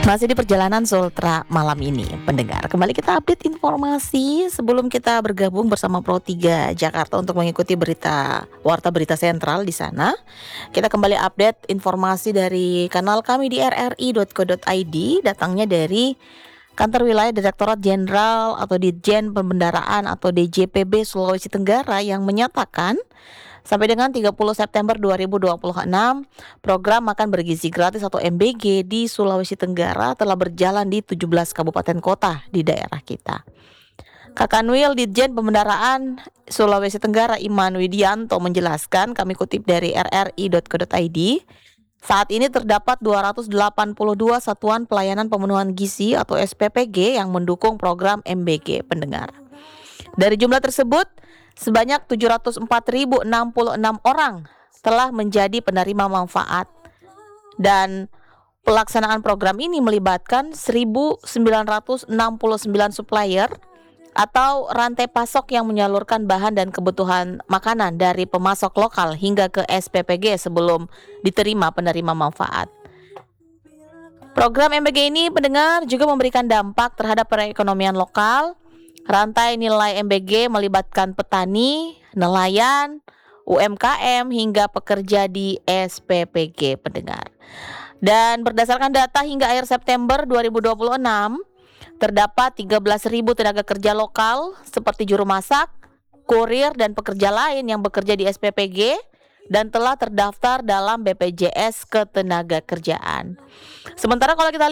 Masih di perjalanan Sultra malam ini, pendengar. Kembali kita update informasi sebelum kita bergabung bersama Pro 3 Jakarta untuk mengikuti warta berita sentral di sana. Kita kembali update informasi dari kanal kami di rri.co.id, datangnya dari Kantor Wilayah Direktorat Jenderal atau Ditjen Pembendaraan atau DJPB Sulawesi Tenggara yang menyatakan sampai dengan 30 September 2026, program makan bergizi gratis atau MBG di Sulawesi Tenggara telah berjalan di 17 kabupaten kota di daerah kita. Kakanwil Ditjen Pembendaraan Sulawesi Tenggara Iman Widianto menjelaskan, kami kutip dari rri.co.id, saat ini terdapat 282 satuan pelayanan pemenuhan gizi atau SPPG yang mendukung program MBG, pendengar. Dari jumlah tersebut, sebanyak 704.066 orang telah menjadi penerima manfaat, dan pelaksanaan program ini melibatkan 1.969 supplier atau rantai pasok yang menyalurkan bahan dan kebutuhan makanan dari pemasok lokal hingga ke SPPG sebelum diterima penerima manfaat. Program MBG ini, pendengar, juga memberikan dampak terhadap perekonomian lokal. Rantai nilai MBG melibatkan petani, nelayan, UMKM, hingga pekerja di SPPG, pendengar. Dan berdasarkan data hingga akhir September 2026, terdapat 13.000 tenaga kerja lokal seperti juru masak, kurir, dan pekerja lain yang bekerja di SPPG dan telah terdaftar dalam BPJS Ketenagakerjaan. Sementara kalau kita